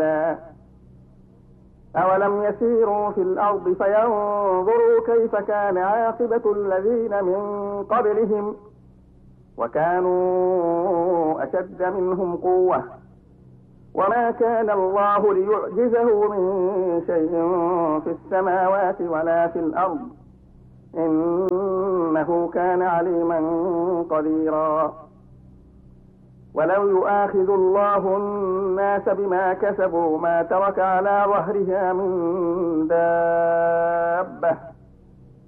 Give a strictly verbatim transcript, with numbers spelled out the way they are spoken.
سبيلا. أولم يسيروا في الأرض فينظروا كيف كان عاقبة الذين من قبلهم وكانوا أشد منهم قوة وما كان الله ليعجزه من شيء في السماوات ولا في الأرض إنه كان عليما قديرا. ولو يؤاخذ الله الناس بما كسبوا ما ترك على ظهرها من دابة